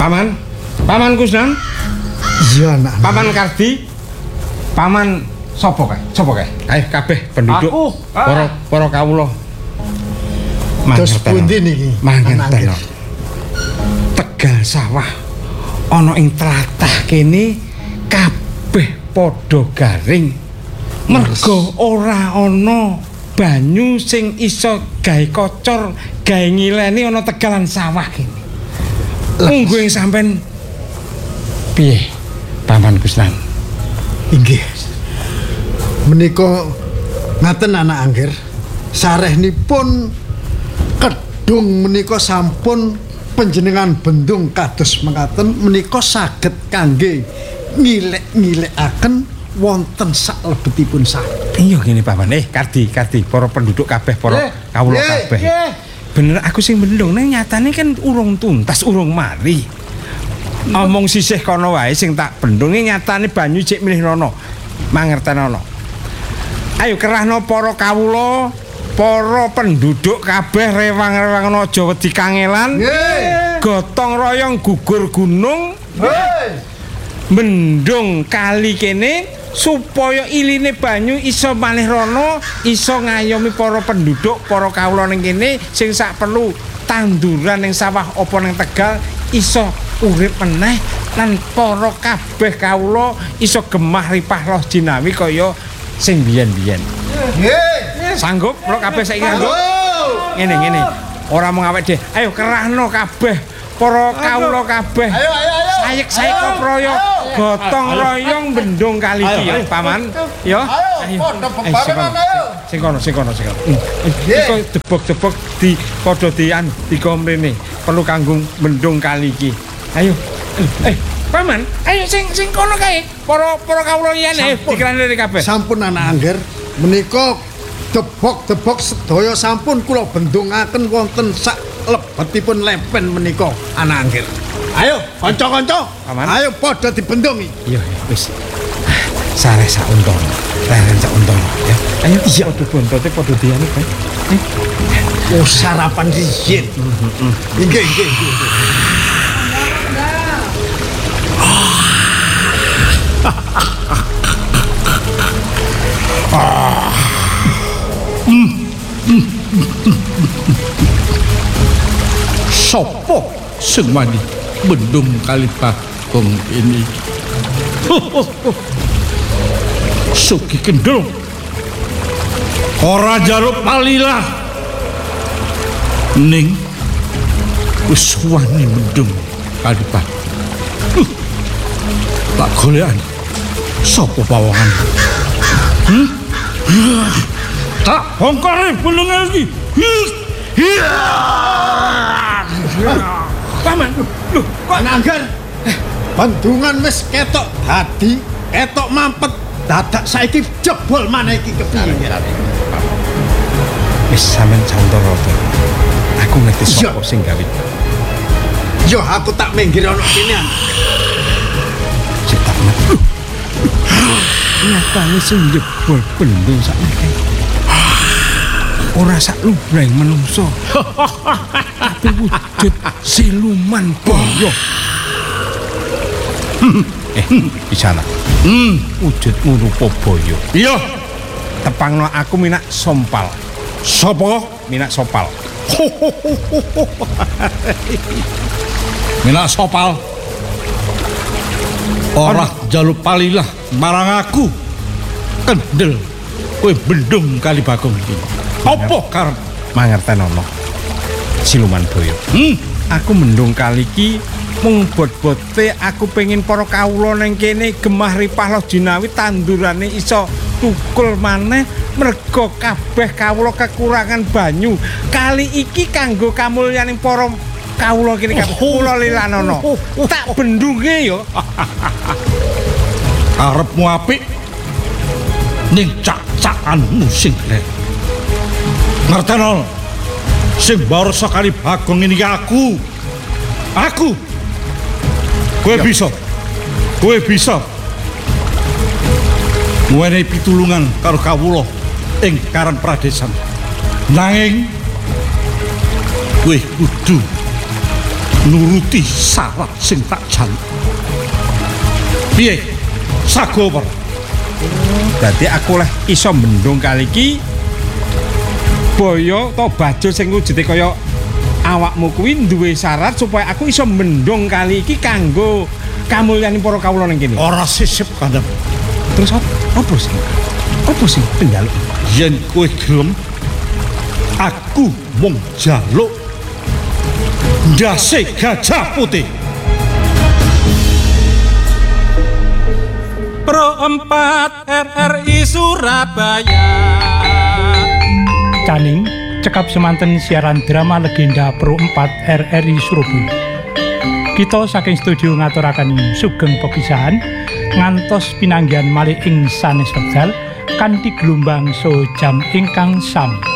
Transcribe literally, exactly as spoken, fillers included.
Paman, Paman Kusnan? Iya, Nak. Paman Kardi? Paman sapa kae? Sapa kae? Ayo kabeh penduduk. Aku. Para para kawula. Terus pundi niki? Mangerteno. Tegal sawah ana ing tlatah kene kabeh padha garing. Merga ora ana banyu sing iso gawe kocor, gawe ngileni ana tegalan sawah kene. Munggo ing sampean piye, Paman Kusnan? Inggih. Menika ngaten anak angger. Sarehnipun kedung menika sampun panjenengan bendung kados mekaten menika saged kangge ngilek-ngilekaken wonten salebetipun saged. Iya ngene Paman, eh Kardi, Kardi, para penduduk kabeh, para kawula kabeh. Bener aku sing bendung nang nyatane kan urung tuntas, urung mari. Omong sisih kono wae sing tak bendunge nyatane banyu cek milih rono. Mangertenono. Ayo kerahno para kawula, para penduduk kabeh rewang-rewang aja wedi kangelan. Gotong royong gugur gunung. Mendung kali kene supaya iline banyu iso malih rono, iso ngayomi para penduduk, para kawula ning kene sing sak perlu tanduran ning sawah apa ning Tegal iso urip meneh lan para kabeh kawula iso gemah ripah roh jinawi kaya sing biyen-biyen. Nggih. Sanggup kula kabeh saiki sanggup. Ngene ngene. Ora mung awake dhewe. Ayo kerahno kabeh para kawula kabeh. Ayo ayo ayo. Sayek-sayek keproyo gotong royong bendung kali iki Paman. Ya. Ayo. Padha ayo. Sing kono sing kono sing kono. Iku debok-debok di padha dian diga mrene. Perlu kanggo bendung kali iki. Ayo. Eh, Paman, ayo sing sing kono kae. Para para kawula liyane dikirani kabeh. Sampun anak angger menika debok-debok sedaya sampun kula bendungaken wonten sak lebetipun lempen menika anak angger. Ayo kanca-kanca, ayo padha dibendungi. Iya wis. Sare sak untana, leren sak untana ya. Ayo iya padha bontote padha diane kae. Oh sarapan riyin. Nggih nggih. Ah. Mm. Mm. Sopo sing wani bendung kali Bagong ini? Suki Kendul. Ora jaluk palilah. Ning wis wani bendung kali Bagong. Uh. Tak golekan. Sopo pawangan? Hmm? Tak bongkare belung iki. Paman, lho, kok nanggar? Bendungan wis ketok dadi, ketok mampet. Dadak saiki jebol maneh iki kepiye? Wis sampean sauntara to. Aku ngerti sapa sing gawe. Yo aku tak minggir ana kene. Cetak metu. Nyatane sing jebol bendung sakniki. Ora sak lubreng menungso. Tapi wujud siluman boyo. Eh, isana. Hmm, wujudmu rupa boyo. Iya. Tepangno aku minak sompal. Sopo? Minak sopal. Minak sopal. Ora jaluk palilah marang aku. Kendel kowe bendung kali Bagong iki. Apa karep mangertenono? Siluman boyo. Hmm, aku mendung kali iki mung bot-bote aku pengen para kawula ning kene gemah ripah loh jinawi tandurane iso tukul maneh merga kabeh kawula kekurangan banyu. Kali iki kanggo kamulyaning para kawula kene kabeh kula lilanono. Tak bendunge yo. arepmu apik ning cak-cakanmu sing lek. Ngerteno? Sing barsa kali Bagong ini aku. Aku. Kowe bisa. Kowe bisa. Muene pitulungan karo kawula ing Karan Pradesan. Nanging kowe kudu nuruti syarat sing tak jaluk. Piye? Sago apa? Dadi aku leh iso mendung kali iki boyo to bajul sing wujude kaya awakmu kuwi duwe syarat supaya aku iso mendung kali iki kanggo kamulyaning para kawula ning kene. Ora sisip kandhep. Terus apa? Apa sih? Apa sih penjaluk? Yen kowe gelem, aku mung jaluk ndase Gajah Putih. Pro empat R R I Surabaya. Caning cekap semanten siaran drama legenda Pro empat R R I Surabaya. Kita saking studio ngaturaken sugeng pepisahan ngantos pinanggihan malih ing sanes wekdal kanthi gelombang so jam ingkang sami.